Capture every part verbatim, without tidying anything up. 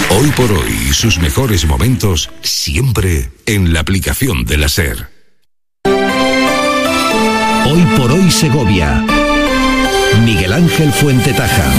Hoy por hoy, sus mejores momentos siempre en la aplicación de la SER. Hoy por hoy Segovia. Miguel Ángel Fuentetaja.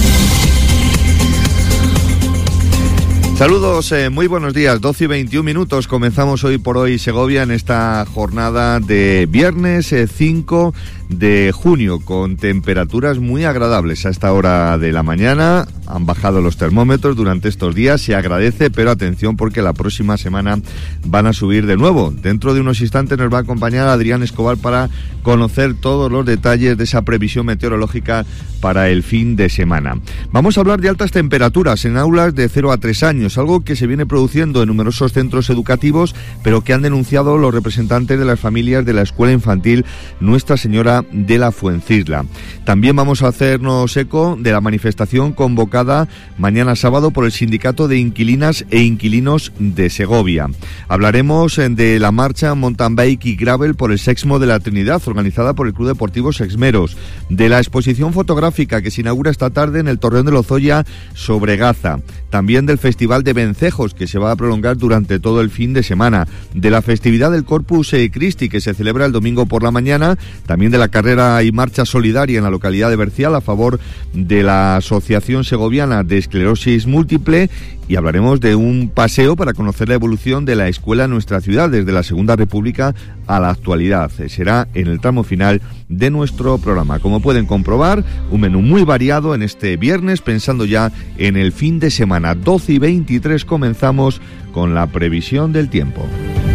Saludos, eh, muy buenos días, doce y veintiún minutos, comenzamos Hoy por Hoy Segovia en esta jornada de viernes eh, cinco de junio, con temperaturas muy agradables a esta hora de la mañana. Han bajado los termómetros durante estos días, se agradece, pero atención porque la próxima semana van a subir de nuevo. Dentro de unos instantes nos va a acompañar Adrián Escobar para conocer todos los detalles de esa previsión meteorológica para el fin de semana. Vamos a hablar de altas temperaturas en aulas de cero a tres años, algo que se viene produciendo en numerosos centros educativos, pero que han denunciado los representantes de las familias de la Escuela Infantil Nuestra Señora de la Fuencisla. También vamos a hacernos eco de la manifestación convocada mañana sábado por el Sindicato de Inquilinas e Inquilinos de Segovia. Hablaremos de la marcha Mountain Bike y Gravel por el Sexmo de la Trinidad, organizada por el Club Deportivo Sexmeros, de la exposición fotográfica que se inaugura esta tarde en el Torreón de Lozoya sobre Gaza, también del Festival de Vencejos, que se va a prolongar durante todo el fin de semana, de la festividad del Corpus Christi, que se celebra el domingo por la mañana, también de la carrera y marcha solidaria en la localidad de Bercial a favor de la Asociación Segoviana de Esclerosis Múltiple, y hablaremos de un paseo para conocer la evolución de la escuela en nuestra ciudad desde la Segunda República a la actualidad. Será en el tramo final de nuestro programa. Como pueden comprobar, un menú muy variado en este viernes, pensando ya en el fin de semana. doce y veintitrés comenzamos con la previsión del tiempo.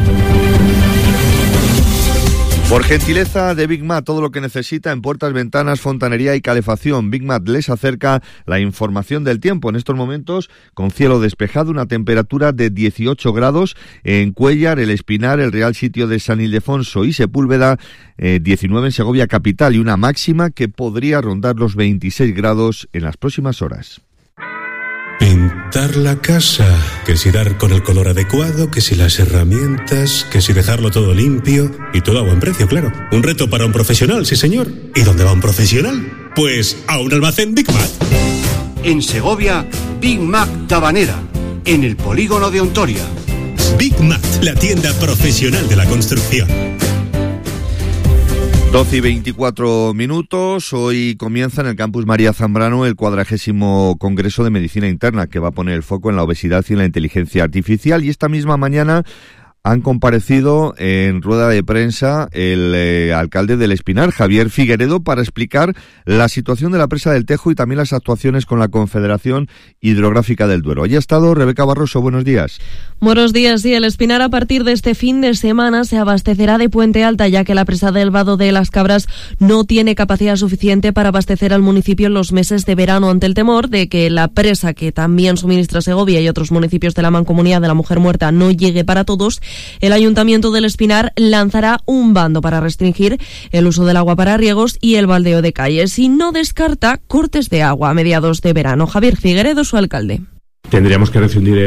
Por gentileza de Big Mat, todo lo que necesita en puertas, ventanas, fontanería y calefacción. Big Mat les acerca la información del tiempo. En estos momentos, con cielo despejado, una temperatura de dieciocho grados en Cuéllar, El Espinar, el Real Sitio de San Ildefonso y Sepúlveda, eh, diecinueve en Segovia capital, y una máxima que podría rondar los veintiséis grados en las próximas horas. Pintar la casa, que si dar con el color adecuado, que si las herramientas, que si dejarlo todo limpio y todo a buen precio, claro. Un reto para un profesional, sí señor. ¿Y dónde va un profesional? Pues a un almacén Big Mat. En Segovia, Big Mat Tabanera, en el polígono de Ontoria. Big Mat, la tienda profesional de la construcción. doce y veinticuatro minutos, hoy comienza en el Campus María Zambrano el cuadragésimo Congreso de Medicina Interna, que va a poner el foco en la obesidad y en la inteligencia artificial, y esta misma mañana han comparecido en rueda de prensa el eh, alcalde del Espinar, Javier Figueredo, para explicar la situación de la presa del Tejo y también las actuaciones con la Confederación Hidrográfica del Duero. Allí ha estado Rebeca Barroso, buenos días. Buenos días, sí, el Espinar a partir de este fin de semana se abastecerá de Puente Alta, ya que la presa del Vado de las Cabras no tiene capacidad suficiente para abastecer al municipio en los meses de verano, ante el temor de que la presa que también suministra Segovia y otros municipios de la Mancomunidad de la Mujer Muerta no llegue para todos. El Ayuntamiento del Espinar lanzará un bando para restringir el uso del agua para riegos y el baldeo de calles, y no descarta cortes de agua a mediados de verano. Javier Figueredo, su alcalde. Tendríamos que refundir